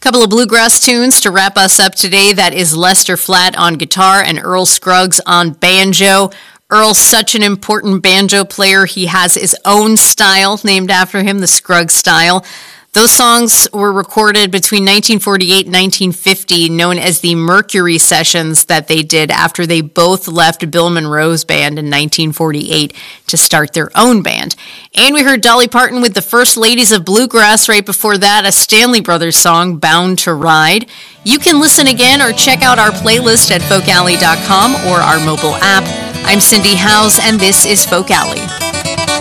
Couple of bluegrass tunes to wrap us up today. That is Lester Flatt on guitar and Earl Scruggs on banjo. Earl's such an important banjo player. He has his own style named after him, the Scruggs style. Those songs were recorded between 1948 and 1950, known as the Mercury Sessions, that they did after they both left Bill Monroe's band in 1948 to start their own band. And we heard Dolly Parton with the First Ladies of Bluegrass. Right before that, a Stanley Brothers song, Bound to Ride. You can listen again or check out our playlist at folkalley.com or our mobile app. I'm Cindy Howes, and this is Folk Alley.